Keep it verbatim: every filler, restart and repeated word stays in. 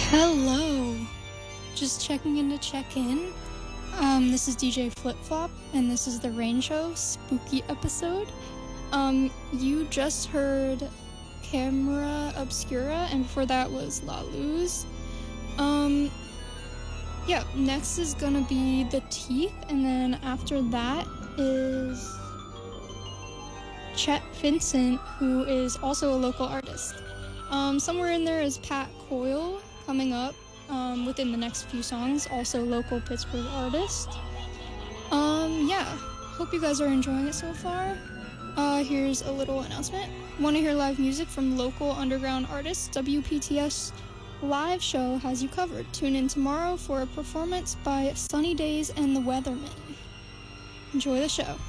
Hello. Just checking in to check in. Um, this is D J Flip Flop, and this is the Rain Show spooky episode. Um, you just heard Camera Obscura, and before that was La Luz. Um, yeah, next is gonna be The Teeth, and then after that is Chet Vincent, who is also a local artist. Um, somewhere in there is Pat Coyle coming up um, within the next few songs, also local Pittsburgh artist. Um, yeah, hope you guys are enjoying it so far. Uh, here's a little announcement. Want to hear live music from local underground artists? W P T S live show has you covered. Tune in tomorrow for a performance by Sunny Days and the Weathermen. Enjoy the show.